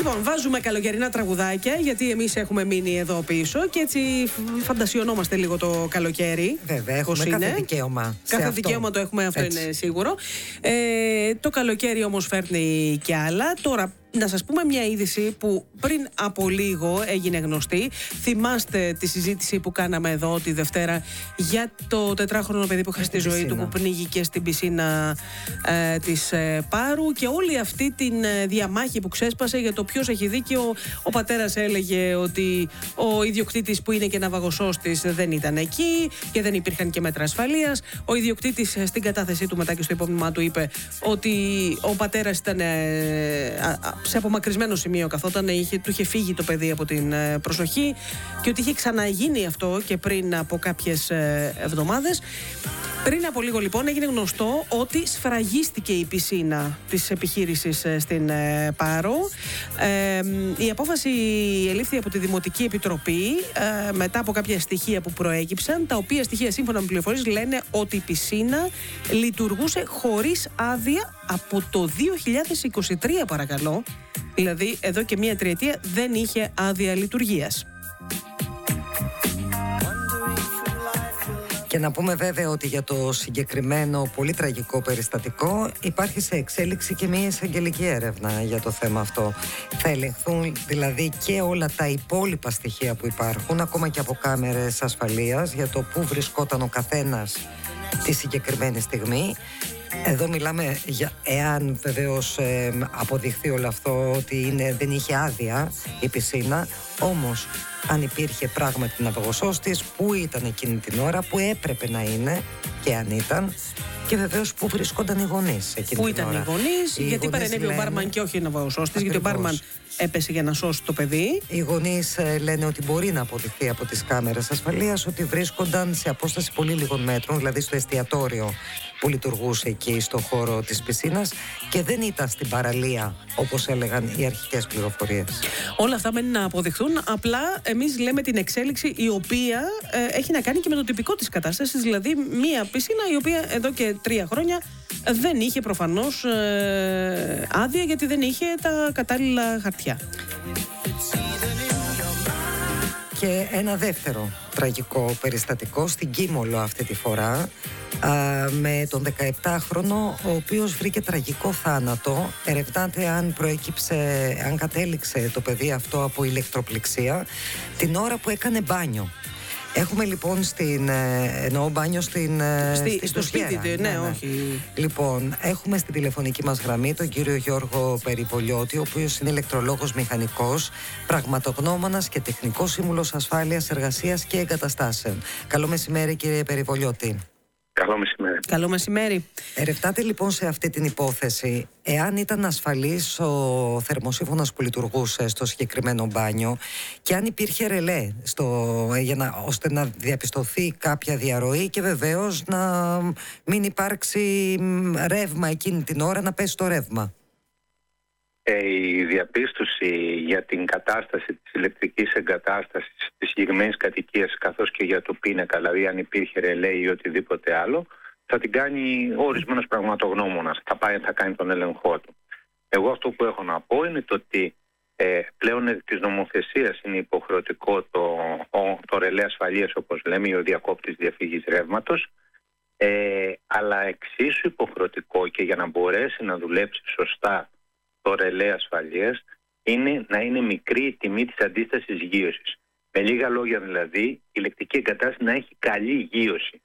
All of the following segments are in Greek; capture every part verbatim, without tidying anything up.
Λοιπόν, βάζουμε καλοκαιρινά τραγουδάκια, γιατί εμείς έχουμε μείνει εδώ πίσω και έτσι φαντασιωνόμαστε λίγο το καλοκαίρι. Βέβαια, έχουμε κάθε είναι. δικαίωμα. Κάθε δικαίωμα το έχουμε, αυτό έτσι. Είναι σίγουρο. Ε, το καλοκαίρι όμως φέρνει κι άλλα. Τώρα, να σας πούμε μια είδηση που πριν από λίγο έγινε γνωστή. Θυμάστε τη συζήτηση που κάναμε εδώ τη Δευτέρα για το τετράχρονο παιδί που είχα στη ζωή του, που πνίγηκε στην πισίνα ε, της ε, Πάρου, και όλη αυτή τη ε, διαμάχη που ξέσπασε για το ποιος έχει δίκιο. Ο πατέρας έλεγε ότι ο ιδιοκτήτης, που είναι και ναυαγοσώστης, δεν ήταν εκεί και δεν υπήρχαν και μέτρα ασφαλείας. Ο ιδιοκτήτης ε, στην κατάθεσή του μετά και στο υπόμνημά του είπε ότι ο πατέρας ήταν ε, σε απομακρυσμένο σημείο καθόταν, είχε, του είχε φύγει το παιδί από την ε, προσοχή, και ότι είχε ξαναγίνει αυτό και πριν από κάποιες ε, εβδομάδες. Πριν από λίγο λοιπόν έγινε γνωστό ότι σφραγίστηκε η πισίνα της επιχείρησης ε, στην ε, Πάρο. Ε, η απόφαση ελήφθη από τη Δημοτική Επιτροπή ε, μετά από κάποια στοιχεία που προέκυψαν, τα οποία στοιχεία, σύμφωνα με πληροφορίες, λένε ότι η πισίνα λειτουργούσε χωρίς άδεια από το δύο χιλιάδες είκοσι τρία, παρακαλώ. Δηλαδή εδώ και μία τριετία δεν είχε άδεια λειτουργίας. Και να πούμε βέβαια ότι για το συγκεκριμένο πολύ τραγικό περιστατικό υπάρχει σε εξέλιξη και μια εισαγγελική έρευνα για το θέμα αυτό. Θα ελεγχθούν δηλαδή και όλα τα υπόλοιπα στοιχεία που υπάρχουν, ακόμα και από κάμερες ασφαλείας, για το πού βρισκόταν ο καθένας τη συγκεκριμένη στιγμή. Εδώ μιλάμε για, εάν βεβαίως ε, αποδειχθεί όλο αυτό ότι είναι, δεν είχε άδεια η πισίνα, όμως αν υπήρχε πράγματι ναυαγοσώστης, που ήταν εκείνη την ώρα, που έπρεπε να είναι και αν ήταν, και βεβαίως που βρισκόταν οι γονείς εκείνη που την ήταν ώρα. οι γονείς, οι γιατί παρενέβη λένε... ο μπάρμαν και όχι ο ναυαγοσώστης, γιατί ο μπάρμαν έπεσε για να σώσει το παιδί. Οι γονείς ε, λένε ότι μπορεί να αποδειχθεί από τις κάμερες ασφαλείας ότι βρίσκονταν σε απόσταση πολύ λίγων μέτρων, δηλαδή στο εστιατόριο που λειτουργούσε εκεί στο χώρο της πισίνας, και δεν ήταν στην παραλία όπως έλεγαν οι αρχικές πληροφορίες. Όλα αυτά μένει να αποδειχθούν. Απλά εμείς λέμε την εξέλιξη, η οποία ε, έχει να κάνει και με το τυπικό της κατάστασης, δηλαδή μία πισίνα η οποία εδώ και τρία χρόνια δεν είχε προφανώς ε, άδεια, γιατί δεν είχε τα κατάλληλα χαρτιά. Και ένα δεύτερο τραγικό περιστατικό στην Κίμολο αυτή τη φορά, α, με τον δεκαεπτάχρονο, ο οποίος βρήκε τραγικό θάνατο. Ερευνάται αν προέκυψε, αν κατέληξε το παιδί αυτό από ηλεκτροπληξία την ώρα που έκανε μπάνιο. Έχουμε λοιπόν στην. Εννοώ μπάνιο στην. Στη, στη στο σπίτι του, ναι, ναι, ναι, όχι. Λοιπόν, έχουμε στην τηλεφωνική μας γραμμή τον κύριο Γιώργο Περιβολιώτη, ο οποίος είναι ηλεκτρολόγος μηχανικός, πραγματογνώμονας και τεχνικός σύμβουλος ασφάλειας, εργασίας και εγκαταστάσεων. Καλό μεσημέρι, κύριε Περιβολιώτη. Καλό μεσημέρι. Καλό μεσημέρι. Ερευνάτε λοιπόν σε αυτή την υπόθεση εάν ήταν ασφαλής ο θερμοσύφωνας που λειτουργούσε στο συγκεκριμένο μπάνιο, και αν υπήρχε ρελέ στο, για να, ώστε να διαπιστωθεί κάποια διαρροή και βεβαίως να μην υπάρξει ρεύμα εκείνη την ώρα, να πέσει το ρεύμα. Ε, η διαπίστωση για την κατάσταση της ηλεκτρικής εγκατάστασης της συγκεκριμένης κατοικίας, καθώς και για το πίνακα, δηλαδή αν υπήρχε ρελέ ή οτιδήποτε άλλο, θα την κάνει ο ορισμένος πραγματογνώμονας, θα, πάει, θα κάνει τον έλεγχό του. Εγώ αυτό που έχω να πω είναι το ότι ε, πλέον της νομοθεσίας είναι υποχρεωτικό το, το ρελέ ασφαλείας, όπως λέμε, ή ο διακόπτης διαφυγής ρεύματος, ε, αλλά εξίσου υποχρεωτικό, και για να μπορέσει να δουλέψει σωστά το ρελέ ασφαλείας, είναι να είναι μικρή η τιμή της αντίστασης γείωσης. Με λίγα λόγια δηλαδή, η ηλεκτρική εγκατάσταση να έχει καλή γείωση.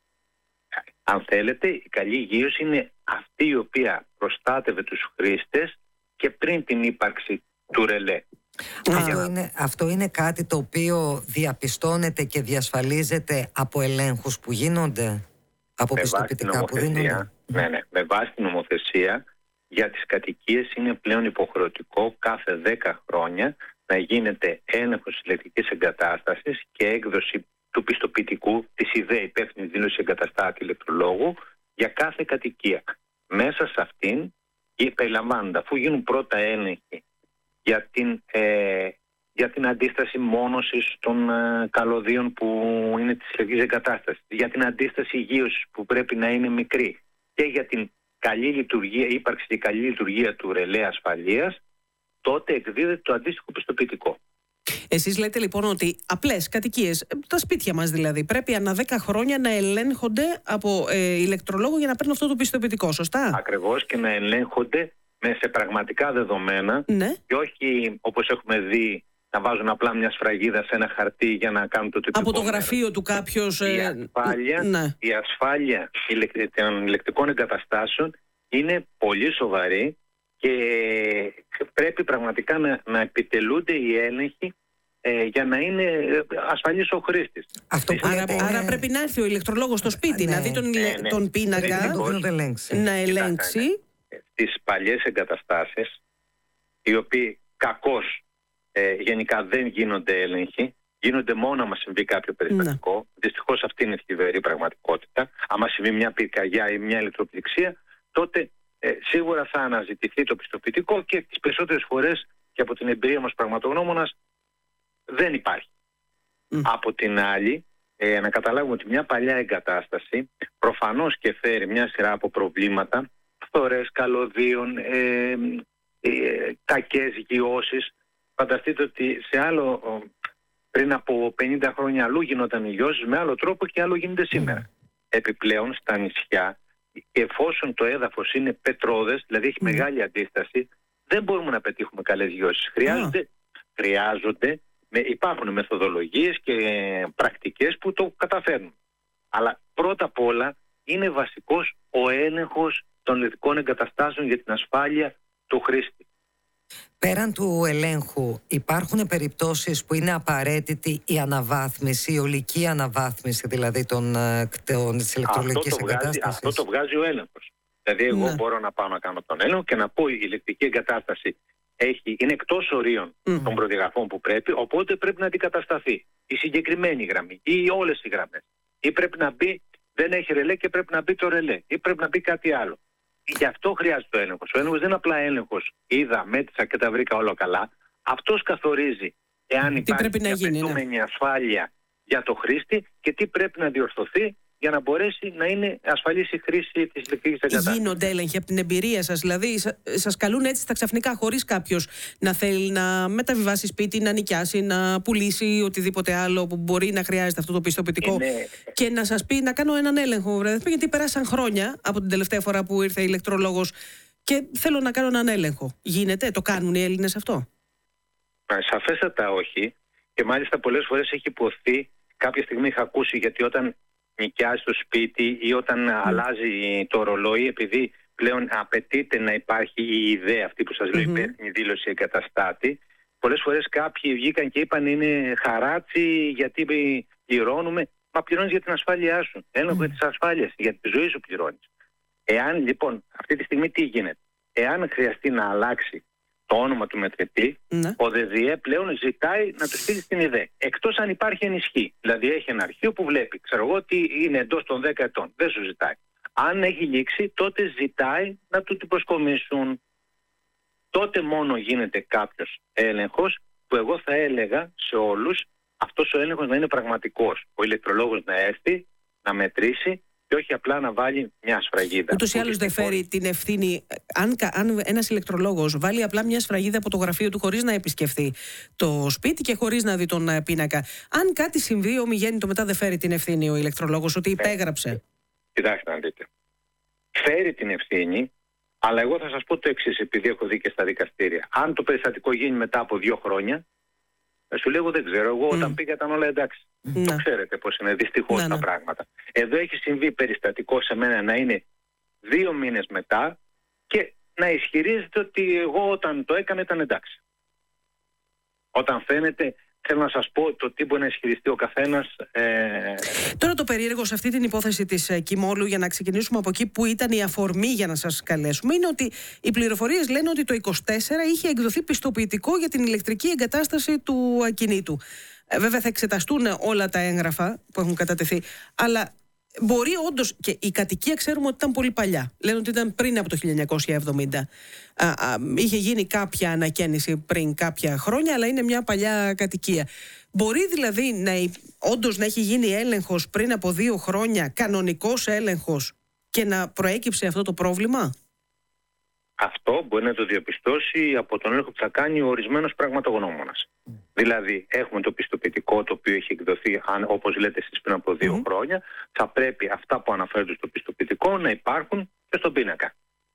Αν θέλετε, η καλή γείωση είναι αυτή η οποία προστάτευε τους χρήστες και πριν την ύπαρξη του ρελέ. Αυτό είναι, αυτό είναι κάτι το οποίο διαπιστώνεται και διασφαλίζεται από ελέγχους που γίνονται, από πιστοποιητικά που δίνονται. Ναι, ναι, με βάση την νομοθεσία, για τις κατοικίες είναι πλέον υποχρεωτικό κάθε δέκα χρόνια να γίνεται έλεγχος ηλεκτρικής εγκατάστασης και έκδοση του πιστοποιητικού της ΙΔΕ, υπεύθυνη δήλωση εγκαταστάτη ηλεκτρολόγου, για κάθε κατοικία. Μέσα σε αυτήν περιλαμβάνονται, αφού γίνουν πρώτα έλεγχοι για την, ε, για την αντίσταση μόνωσης των ε, καλωδίων που είναι της ηλεκτρικής εγκατάστασης, για την αντίσταση γείωσης που πρέπει να είναι μικρή, και για την καλή λειτουργία, ύπαρξη και καλή λειτουργία του ρελέ ασφαλείας, τότε εκδίδεται το αντίστοιχο πιστοποιητικό. Εσείς λέτε λοιπόν ότι απλές κατοικίες, τα σπίτια μας δηλαδή, πρέπει ανά δέκα χρόνια να ελέγχονται από ε, ηλεκτρολόγο για να παίρνουν αυτό το πιστοποιητικό, σωστά? Ακριβώς, και να ελέγχονται με σε πραγματικά δεδομένα, ναι, και όχι όπως έχουμε δει να βάζουν απλά μια σφραγίδα σε ένα χαρτί για να κάνουν το τυπικό. Από το γραφείο μέρος του κάποιος. Η ασφάλεια, ναι. η ασφάλεια των ηλεκτρικών εγκαταστάσεων είναι πολύ σοβαρή και πρέπει πραγματικά να, να επιτελούνται οι έλεγχοι ε, για να είναι ασφαλής ο χρήστης. Αυτό άρα, λέτε... άρα πρέπει να έρθει ο ηλεκτρολόγος στο σπίτι, ναι, να δει τον, ναι, ναι. τον πίνακα, να ελέγξει. Να ελέγξει. Στις παλιές εγκαταστάσεις, οι οποίοι κακώς ε, γενικά δεν γίνονται έλεγχοι, γίνονται μόνο άμα συμβεί κάποιο περιστατικό. Ναι. Δυστυχώς αυτή είναι η θλιβερή πραγματικότητα. Άμα συμβεί μια πυρκαγιά ή μια ηλεκτροπληξία, τότε ε, σίγουρα θα αναζητηθεί το πιστοποιητικό και τις περισσότερες φορές, και από την εμπειρία μας πραγματογνώμονας, δεν υπάρχει. Mm. Από την άλλη, ε, να καταλάβουμε ότι μια παλιά εγκατάσταση προφανώς και φέρει μια σειρά από προβλήματα, φθορές καλωδίων, ε, ε, κακές γιώσεις. Φανταστείτε ότι σε άλλο, πριν από πενήντα χρόνια αλλού γινόταν οι γιώσεις με άλλο τρόπο και άλλο γίνεται σήμερα. Mm. Επιπλέον στα νησιά, εφόσον το έδαφος είναι πετρώδες, δηλαδή έχει mm. μεγάλη αντίσταση, δεν μπορούμε να πετύχουμε καλές γιώσεις. Χρειάζονται, mm. χρειάζονται με, υπάρχουν μεθοδολογίες και πρακτικές που το καταφέρνουν. Αλλά πρώτα απ' όλα είναι βασικός ο έλεγχος των ηλεκτρικών εγκαταστάσεων για την ασφάλεια του χρήστη. Πέραν του ελέγχου, υπάρχουν περιπτώσεις που είναι απαραίτητη η αναβάθμιση, η ολική αναβάθμιση δηλαδή των, των, της ηλεκτρολογικής εγκατάστασης? Αυτό το βγάζει ο έλεγχος. Δηλαδή εγώ ναι. μπορώ να πάω να κάνω τον έλεγχο και να πω η ηλεκτρική εγκατάσταση έχει, είναι εκτός ορίων mm. των προδιαγραφών που πρέπει, οπότε πρέπει να αντικατασταθεί η συγκεκριμένη γραμμή ή όλες οι γραμμές. Ή πρέπει να μπει, δεν έχει ρελέ και πρέπει να μπει το ρελέ, ή πρέπει να μπει κάτι άλλο. Γι' αυτό χρειάζεται ο έλεγχος. Ο έλεγχος δεν είναι απλά έλεγχος. Είδα, μέτρησα και τα βρήκα όλα καλά. Αυτός καθορίζει εάν τι υπάρχει μια απαιτούμενη ναι. ασφάλεια για το χρήστη και τι πρέπει να διορθωθεί για να μπορέσει να είναι ασφαλής η χρήση της ηλεκτρικής εγκατάστασης. Γίνονται έλεγχοι από την εμπειρία σας, δηλαδή σας καλούν έτσι στα ξαφνικά, χωρίς κάποιος να θέλει να μεταβιβάσει σπίτι, να νοικιάσει, να πουλήσει οτιδήποτε άλλο που μπορεί να χρειάζεται αυτό το πιστοποιητικό είναι... και να σας πει να κάνω έναν έλεγχο, βρε, γιατί πέρασαν χρόνια από την τελευταία φορά που ήρθε ηλεκτρολόγος και θέλω να κάνω έναν έλεγχο. Γίνεται, το κάνουν οι Έλληνες αυτό? Σαφέστατα όχι, και μάλιστα πολλές φορές έχει υποθεί, κάποια στιγμή είχα ακούσει, γιατί όταν νοικιάζει το σπίτι ή όταν mm. αλλάζει το ρολόι, επειδή πλέον απαιτείται να υπάρχει η ιδέα αυτή που σας λέω, mm-hmm. υπεύθυνη δήλωση εγκαταστάτη, πολλές φορές κάποιοι βγήκαν και είπαν είναι χαράτσι γιατί πληρώνουμε. Μα πληρώνεις για την ασφάλειά σου, έλεγχο mm. της ασφάλειας, για τη ζωή σου πληρώνεις. Εάν λοιπόν αυτή τη στιγμή τι γίνεται, εάν χρειαστεί να αλλάξει το όνομα του μετρητή, ναι. ο ΔΔΕ πλέον ζητάει να του στείλει την ιδέα. Εκτός αν υπάρχει ενισχύ. Δηλαδή έχει ένα αρχείο που βλέπει, ξέρω εγώ, ότι είναι εντός των δέκα ετών. Δεν σου ζητάει. Αν έχει λήξει, τότε ζητάει να του την προσκομίσουν. Τότε μόνο γίνεται κάποιος έλεγχος, που εγώ θα έλεγα σε όλους αυτός ο έλεγχος να είναι πραγματικός. Ο ηλεκτρολόγος να έρθει, να μετρήσει και όχι απλά να βάλει μια σφραγίδα. Ούτως ή άλλως δεν φέρει την ευθύνη. Αν, αν ένας ηλεκτρολόγος βάλει απλά μια σφραγίδα από το γραφείο του χωρίς να επισκεφθεί το σπίτι και χωρίς να δει τον πίνακα, αν κάτι συμβεί ομιγέννητο μετά, δεν φέρει την ευθύνη ο ηλεκτρολόγος ότι υπέγραψε? Ε, κοιτάξτε να δείτε. Φέρει την ευθύνη, αλλά εγώ θα σας πω το εξής, επειδή έχω δει και στα δικαστήρια. Αν το περιστατικό γίνει μετά από δύο χρόνια, σου λέω δεν ξέρω. Εγώ όταν mm. πήγα ήταν όλα εντάξει. Mm. Το ξέρετε πώς είναι δυστυχώς mm. τα πράγματα. Εδώ έχει συμβεί περιστατικό σε μένα να είναι δύο μήνες μετά και να ισχυρίζεται ότι εγώ όταν το έκανα ήταν εντάξει. Όταν φαίνεται, θέλω να σας πω το τι μπορεί να ισχυριστεί ο καθένας. Ε... Τώρα το περίεργο σε αυτή την υπόθεση της ε, Κιμόλου, για να ξεκινήσουμε από εκεί που ήταν η αφορμή για να σας καλέσουμε, είναι ότι οι πληροφορίες λένε ότι το είκοσι τέσσερα είχε εκδοθεί πιστοποιητικό για την ηλεκτρική εγκατάσταση του ακινήτου. Ε, βέβαια θα εξεταστούν όλα τα έγγραφα που έχουν κατατεθεί, αλλά μπορεί όντως, και η κατοικία ξέρουμε ότι ήταν πολύ παλιά. Λένε ότι ήταν πριν από το χίλια εννιακόσια εβδομήντα. Α, α, είχε γίνει κάποια ανακαίνιση πριν κάποια χρόνια, αλλά είναι μια παλιά κατοικία. Μπορεί δηλαδή να, όντως να έχει γίνει έλεγχος πριν από δύο χρόνια, κανονικός έλεγχος, και να προέκυψε αυτό το πρόβλημα? αυτό μπορεί να το διαπιστώσει από τον έλεγχο που θα κάνει ο ορισμένος πραγματογνώμονας. Mm. Δηλαδή, έχουμε το πιστοποιητικό το οποίο έχει εκδοθεί, αν, όπως λέτε εσείς, πριν από δύο mm. χρόνια. Θα πρέπει αυτά που αναφέρονται στο πιστοποιητικό να υπάρχουν και στον πίνακα.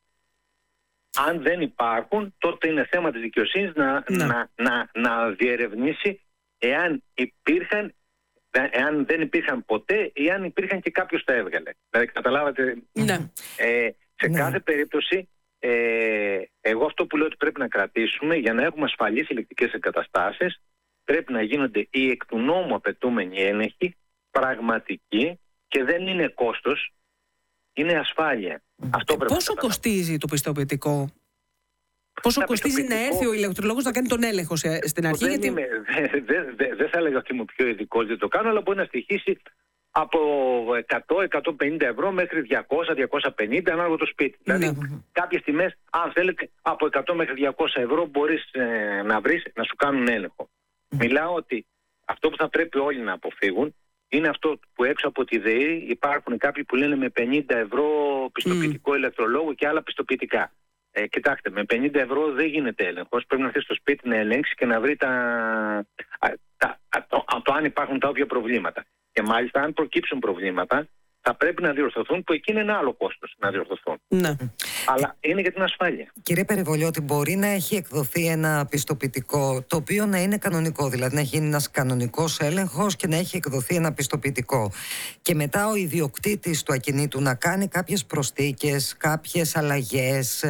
Αν δεν υπάρχουν, τότε είναι θέμα της δικαιοσύνης να, mm. να, να, να διερευνήσει εάν υπήρχαν, εάν δεν υπήρχαν ποτέ ή αν υπήρχαν και κάποιος τα έβγαλε. Δηλαδή, καταλάβατε, mm. ε, σε mm. κάθε περίπτωση, Ε, εγώ αυτό που λέω ότι πρέπει να κρατήσουμε για να έχουμε ασφαλείς ηλεκτρικές εγκαταστάσεις, πρέπει να γίνονται οι εκ του νόμου απαιτούμενοι έλεγχοι, πραγματικοί, και δεν είναι κόστος, είναι ασφάλεια. Αυτό πρέπει Πόσο να κοστίζει το πιστοποιητικό? Πόσο κοστίζει να έρθει ο ηλεκτρολόγος να κάνει τον έλεγχο σε, στην αρχή? Δεν, γιατί... είμαι, δεν, δεν, δεν, δεν θα έλεγα ότι είμαι πιο ειδικός, δεν το κάνω, αλλά μπορεί να στοιχήσει από εκατό με εκατόν πενήντα ευρώ μέχρι διακόσια με διακόσια πενήντα ανάλογα το σπίτι. Ναι. Δηλαδή κάποιες τιμές, αν θέλετε, από εκατό μέχρι διακόσια ευρώ μπορείς ε, να βρεις να σου κάνουν έλεγχο. Mm. Μιλάω ότι αυτό που θα πρέπει όλοι να αποφύγουν είναι αυτό που έξω από τη ΔΕΗ υπάρχουν κάποιοι που λένε με πενήντα ευρώ πιστοποιητικό mm. ηλεκτρολόγου και άλλα πιστοποιητικά. Ε, κοιτάξτε, με πενήντα ευρώ δεν γίνεται έλεγχος. Πρέπει να έρθει στο σπίτι να ελέγξει και να βρει τα, τα, τα, το, το αν υπάρχουν τα όποια προβλήματα. Και μάλιστα, αν προκύψουν προβλήματα, θα πρέπει να διορθωθούν, που εκεί είναι ένα άλλο κόστος να διορθωθούν. Ναι. Αλλά είναι για την ασφάλεια. Κύριε Περιβολιώτη, μπορεί να έχει εκδοθεί ένα πιστοποιητικό το οποίο να είναι κανονικό, δηλαδή να έχει γίνει ένας κανονικός έλεγχος και να έχει εκδοθεί ένα πιστοποιητικό. Και μετά ο ιδιοκτήτης του ακινήτου να κάνει κάποιες προσθήκες, κάποιες αλλαγές,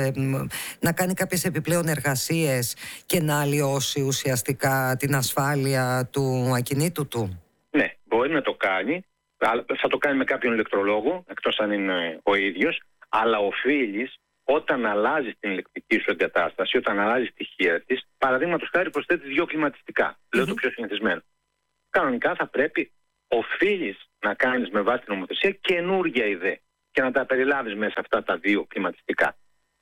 να κάνει κάποιες επιπλέον εργασίες και να αλλοιώσει ουσιαστικά την ασφάλεια του ακινήτου του. Ναι, μπορεί να το κάνει. Θα το κάνει με κάποιον ηλεκτρολόγο, εκτός αν είναι ο ίδιος, αλλά οφείλεις όταν αλλάζεις την ηλεκτρική σου εγκατάσταση, όταν αλλάζεις στοιχεία της, παραδείγματος χάρη προσθέτεις δύο κλιματιστικά. Mm-hmm. Λέω το πιο συνηθισμένο. Κανονικά θα πρέπει, οφείλεις να κάνεις με βάση την νομοθεσία καινούργια ιδέα και να τα περιλάβεις μέσα αυτά τα δύο κλιματιστικά.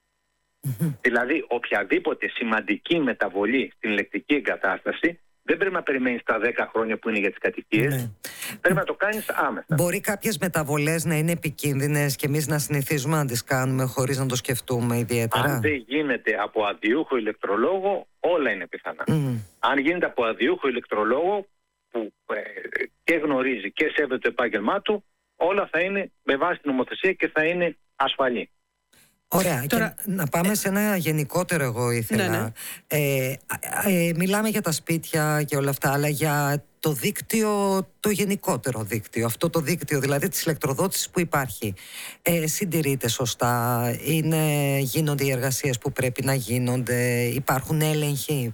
Mm-hmm. Δηλαδή, οποιαδήποτε σημαντική μεταβολή στην ηλεκτρική εγκατάσταση δεν πρέπει να περιμένεις τα δέκα χρόνια που είναι για τις κατοικίες. Ναι. Πρέπει να το κάνεις άμεσα. Μπορεί κάποιες μεταβολές να είναι επικίνδυνες και εμείς να συνηθίζουμε να τις κάνουμε χωρίς να το σκεφτούμε ιδιαίτερα. Αν δεν γίνεται από αντιούχο ηλεκτρολόγο, όλα είναι πιθανά. Mm. Αν γίνεται από αντιούχο ηλεκτρολόγο που ε, και γνωρίζει και σέβεται το επάγγελμά του, όλα θα είναι με βάση την νομοθεσία και θα είναι ασφαλή. Ωραία. Τώρα, και να πάμε σε ένα γενικότερο, εγώ ήθελα. Ναι, ναι. Ε, ε, μιλάμε για τα σπίτια και όλα αυτά, αλλά για το δίκτυο, το γενικότερο δίκτυο, αυτό το δίκτυο δηλαδή της ηλεκτροδότησης που υπάρχει. Ε, συντηρείται σωστά, είναι, γίνονται οι εργασίες που πρέπει να γίνονται, υπάρχουν έλεγχοι?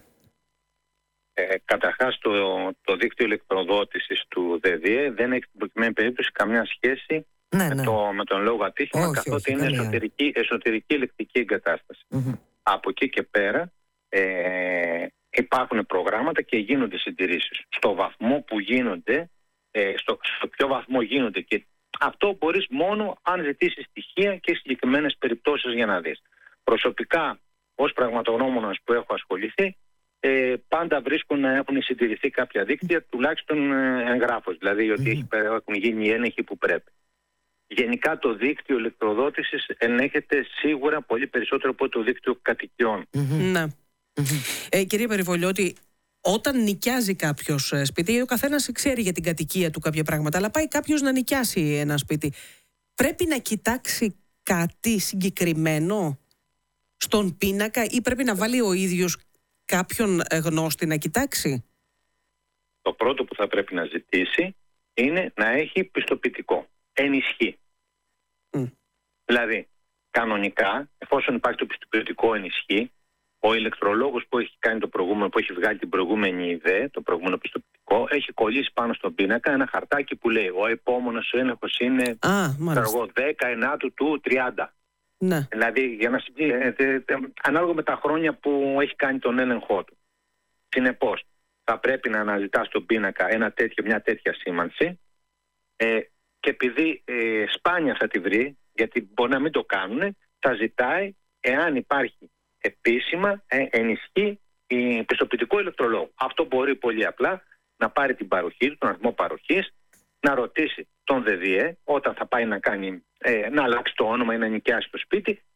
Ε, καταρχάς το, το δίκτυο ηλεκτροδότησης του ΔΕΔΙΕ δεν έχει στην προκειμένη περίπτωση καμιά σχέση Ναι, ναι. Με, το, με τον λόγο ατύχημα, όχι, καθότι όχι, είναι εσωτερική, εσωτερική ηλεκτρική εγκατάσταση. Mm-hmm. Από εκεί και πέρα ε, υπάρχουν προγράμματα και γίνονται συντηρήσεις. Στο βαθμό που γίνονται, ε, στο, στο ποιο βαθμό γίνονται, και αυτό μπορείς μόνο αν ζητήσεις στοιχεία και συγκεκριμένες περιπτώσεις για να δεις. Προσωπικά, ως πραγματογνώμονας που έχω ασχοληθεί, ε, πάντα βρίσκουν να έχουν συντηρηθεί κάποια δίκτυα, τουλάχιστον ε, εγγράφος, δηλαδή ότι mm-hmm. έχουν γίνει οι έλεγχοι που πρέπει. Γενικά το δίκτυο ηλεκτροδότησης ενέχεται σίγουρα πολύ περισσότερο από το δίκτυο κατοικιών. Mm-hmm. Ναι. Mm-hmm. Ε, κύριε Περιβολιώτη, όταν νοικιάζει κάποιος σπίτι, ο καθένας ξέρει για την κατοικία του κάποια πράγματα, αλλά πάει κάποιος να νοικιάσει ένα σπίτι, πρέπει να κοιτάξει κάτι συγκεκριμένο στον πίνακα ή πρέπει να βάλει ο ίδιος κάποιον γνώστη να κοιτάξει? Το πρώτο που θα πρέπει να ζητήσει είναι να έχει πιστοποιητικό. Ενισχύει. Mm. Δηλαδή, κανονικά, εφόσον υπάρχει το πιστοποιητικό ενισχύει, ο ηλεκτρολόγος που έχει κάνει το προηγούμενο, που έχει βγάλει την προηγούμενη ιδέα, το προηγούμενο πιστοποιητικό, έχει κολλήσει πάνω στον πίνακα ένα χαρτάκι που λέει ο επόμενος έλεγχος είναι ah, δέκα ενάτου του τριάντα. Ναι. Δηλαδή, για να συμπληρώσει, ανάλογα με τα χρόνια που έχει κάνει τον έλεγχό του. Συνεπώς, θα πρέπει να αναζητά στον πίνακα ένα τέτοιο, μια τέτοια σήμανση. Ε, Και επειδή ε, σπάνια θα τη βρει, γιατί μπορεί να μην το κάνουν, θα ζητάει, εάν υπάρχει επίσημα, ε, ενισχύει η πιστοποιητικό ηλεκτρολόγο. Αυτό μπορεί πολύ απλά να πάρει την παροχή του, τον αριθμό παροχής, να ρωτήσει τον ΔΕΔΙΕ όταν θα πάει να, κάνει, ε, να αλλάξει το όνομα ή να νοικιάσει το σπίτι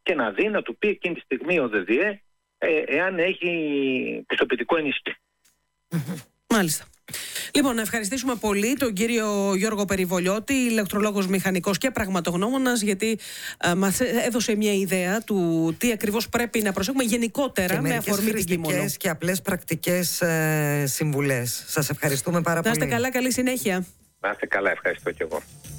και να δει, να του πει εκείνη τη στιγμή ο ΔΔΕ ε, εάν έχει πιστοποιητικό ενίσχυση. Μάλιστα. Λοιπόν, να ευχαριστήσουμε πολύ τον κύριο Γιώργο Περιβολιώτη, ηλεκτρολόγος μηχανικός και πραγματογνώμονας, γιατί α, μας έδωσε μια ιδέα του τι ακριβώς πρέπει να προσέχουμε γενικότερα και με αφορμή την κίμωνο. Και απλές πρακτικές ε, συμβουλές. Σας ευχαριστούμε πάρα πολύ. Να είστε καλά, καλή συνέχεια. Να είστε καλά, ευχαριστώ και εγώ.